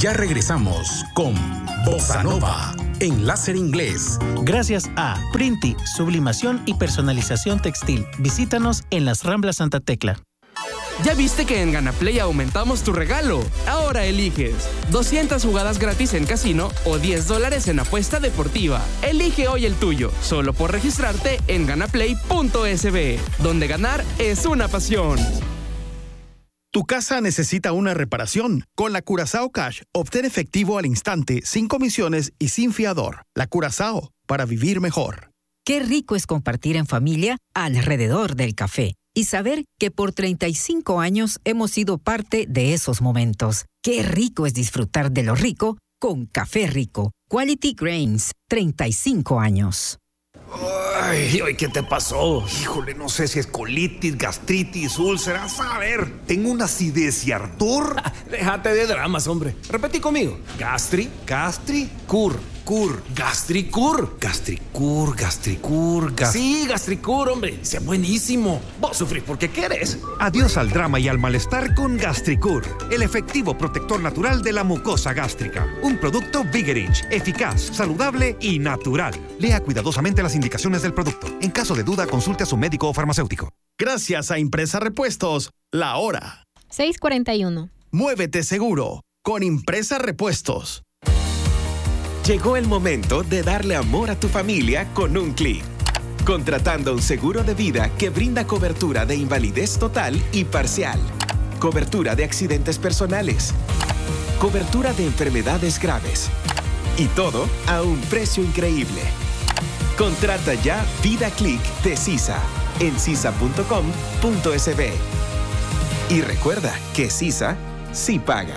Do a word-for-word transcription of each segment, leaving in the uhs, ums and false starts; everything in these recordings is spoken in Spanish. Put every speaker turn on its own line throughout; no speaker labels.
Ya regresamos con Bossa Nova en Láser Inglés.
Gracias a Printi, sublimación y personalización textil. Visítanos en las Ramblas Santa Tecla.
¿Ya viste que en Ganaplay aumentamos tu regalo? Ahora eliges doscientas jugadas gratis en casino o diez dólares en apuesta deportiva. Elige hoy el tuyo, solo por registrarte en ganaplay punto es be, donde ganar es una pasión.
Tu casa necesita una reparación. Con la Curazao Cash, obtén efectivo al instante, sin comisiones y sin fiador. La Curazao, para vivir mejor.
Qué rico es compartir en familia alrededor del café y saber que por treinta y cinco años hemos sido parte de esos momentos. Qué rico es disfrutar de lo rico con Café Rico. Quality Grains, treinta y cinco años.
Ay, ay, ¿qué te pasó? Híjole, no sé si es colitis, gastritis, úlceras. A ver, tengo una acidez y ardor.
Déjate de dramas, hombre. Repetí conmigo. Gastri,
Gastri, cur, cur.
Gastricur.
Gastricur, gastricur, gas...
Sí, Gastricur, hombre. Sea buenísimo. Vos sufrís porque querés.
Adiós al drama y al malestar con Gastricur, el efectivo protector natural de la mucosa gástrica. Un producto Vigerich, eficaz, saludable y natural. Lea cuidadosamente las indicaciones del producto. En caso de duda, consulte a su médico o farmacéutico.
Gracias a Impresa Repuestos, la hora.
seis cuarenta y uno.
Muévete seguro con Impresa Repuestos.
Llegó el momento de darle amor a tu familia con un clic. Contratando un seguro de vida que brinda cobertura de invalidez total y parcial, cobertura de accidentes personales, cobertura de enfermedades graves y todo a un precio increíble. Contrata ya Vida Click de CISA en cisa punto com punto es be. Y recuerda que CISA sí paga.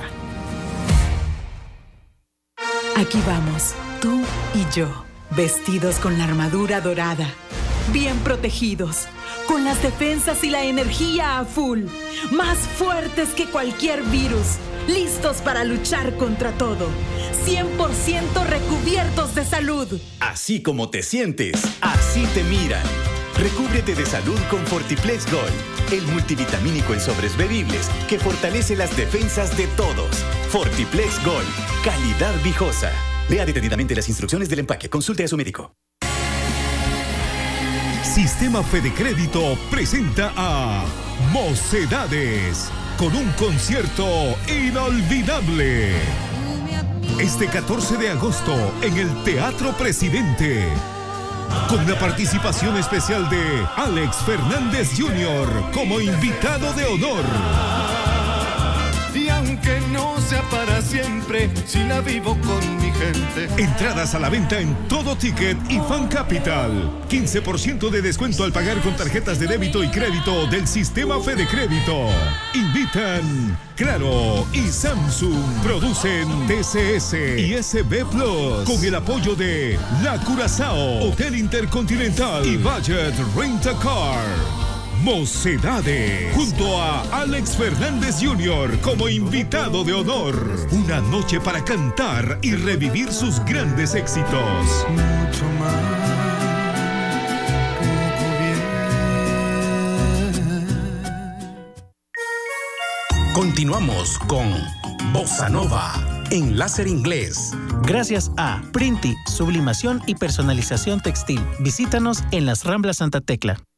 Aquí vamos, tú y yo, vestidos con la armadura dorada, bien protegidos, con las defensas y la energía a full, más fuertes que cualquier virus, listos para luchar contra todo, cien por ciento recubiertos de salud.
Así como te sientes, así te miran. Recúbrete de salud con Fortiplex Gold, el multivitamínico en sobres bebibles que fortalece las defensas de todos. Fortiplex Gold, calidad viejosa. Lea detenidamente las instrucciones del empaque. Consulte a su médico.
Sistema Fede Crédito presenta a Mocedades con un concierto inolvidable. Este catorce de agosto en el Teatro Presidente, con la participación especial de Alex Fernández junior como invitado de honor.
Y aunque no sea para siempre, si la vivo con mi gente.
Entradas a la venta en Todo Ticket y Fan Capital. quince por ciento de descuento al pagar con tarjetas de débito y crédito del Sistema Fede Crédito. Invitan Claro y Samsung. Producen T C S y S B Plus. Con el apoyo de La Curazao, Hotel Intercontinental y Budget Rent a Car. Mocedades, junto a Alex Fernández junior como invitado de honor. Una noche para cantar y revivir sus grandes éxitos.
Mucho más.
Continuamos con Bossa Nova en Láser Inglés.
Gracias a Printi, sublimación y personalización textil. Visítanos en las Ramblas Santa Tecla.